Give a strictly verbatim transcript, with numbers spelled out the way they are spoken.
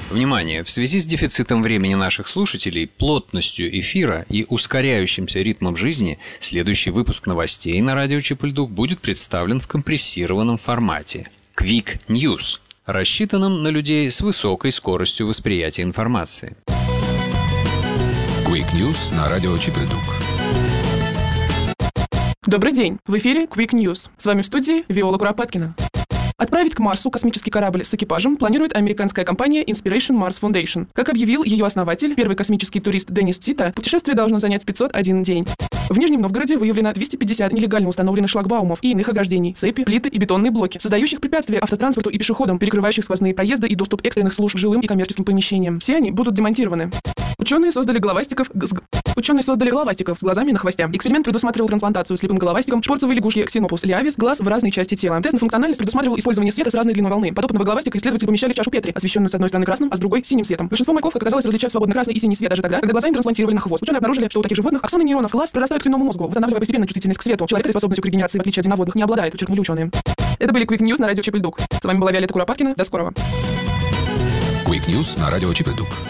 Внимание! В связи с дефицитом времени наших слушателей, плотностью эфира и ускоряющимся ритмом жизни, следующий выпуск новостей на радио Чип-и-Ль-Дук будет представлен в компрессированном формате. Quick News, рассчитанном на людей с высокой скоростью восприятия информации. Quick News на радио Чип-и-Ль-Дук. Добрый день! В эфире Quick News. С вами в студии Виола Куропаткина. Отправить к Марсу космический корабль с экипажем планирует американская компания Inspiration Mars Foundation. Как объявил ее основатель, первый космический турист Деннис Тита, путешествие должно занять пятьсот один день. В Нижнем Новгороде выявлено двести пятьдесят нелегально установленных шлагбаумов и иных ограждений, цепи, плиты и бетонные блоки, создающих препятствия автотранспорту и пешеходам, перекрывающих сквозные проезды и доступ экстренных служб к жилым и коммерческим помещениям. Все они будут демонтированы. Ученые создали головастиков... Ученые создали головастиков с глазами на хвосте. Эксперимент предусматривал трансплантацию слепым головастиком шпорцевой лягушки Ксенопус лиавис глаз в разные части тела. Тест на функциональность предусматривал использование света с разной длиной волны. Подобного головастика исследователи помещали в чашу Петри, освещенную с одной стороны красным, а с другой синим светом. Большинство майков оказалось различать свободно красный и синий свет даже тогда, когда глаза им трансплантировали на хвост. Ученые обнаружили, что у таких животных аксоны нейронов глаз прорастают к спинному мозгу, восстанавливая постепенно чувствительность к свету. Человек этой способностью к регенерации, в отличие от земноводных, не обладает, подчеркнули ученые. Это были Quick News на радио Чип-и-Ль-Дук. С вами была Виолетта Куропаткина. До скорого. Quick News на радио Чип-и-Ль-Дук.